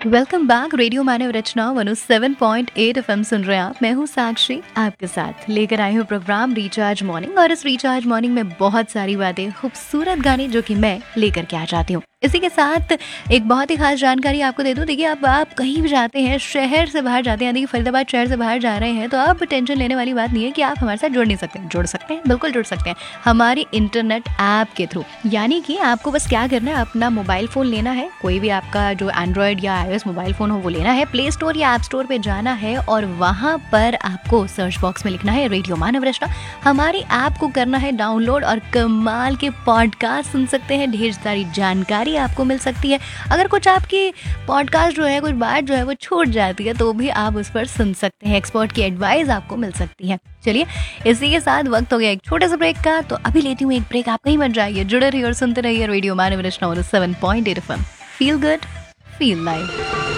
Welcome back. Radio मानव रचना 107.8 FM सुन रहे हैं आप। मैं हूँ साक्षी, आपके साथ लेकर आई हूँ प्रोग्राम रिचार्ज मॉर्निंग। और इस रिचार्ज मॉर्निंग में बहुत सारी बातें, खूबसूरत गाने जो कि मैं लेकर के आ जाती हूँ। इसी के साथ एक बहुत ही खास जानकारी आपको दे दूं। देखिए, अब आप कहीं भी जाते हैं, शहर से बाहर जाते हैं, यानी कि फरीदाबाद शहर से बाहर जा रहे हैं, तो अब टेंशन लेने वाली बात नहीं है कि आप हमारे साथ जुड़ नहीं सकते। जुड़ सकते हैं, बिल्कुल जुड़ सकते हैं हमारी इंटरनेट ऐप के थ्रू। यानी कि आपको बस क्या करना है, अपना मोबाइल फोन लेना है, कोई भी आपका जो एंड्रॉयड या iOS मोबाइल फोन हो वो लेना है, प्ले स्टोर या ऐप स्टोर पे जाना है और वहां पर आपको सर्च बॉक्स में लिखना है रेडियो मानव रचना। हमारी ऐप को करना है डाउनलोड और कमाल के पॉडकास्ट सुन सकते हैं। ढेर सारी जानकारी आपको मिल सकती है। अगर कुछ आपकी पॉडकास्ट जो है, कुछ बात जो है वो छूट जाती है, तो भी आप उस पर सुन सकते हैं। एक्सपर्ट की एडवाइस आपको मिल सकती है। चलिए, इसी के साथ वक्त हो गया एक छोटे से ब्रेक का, तो अभी लेती हूँ एक ब्रेक। आप कहीं मत जाइए, जुड़े रहिए और सुनते रहिए रेडियो मानव रचना 107.8 FM. Feel good, feel live.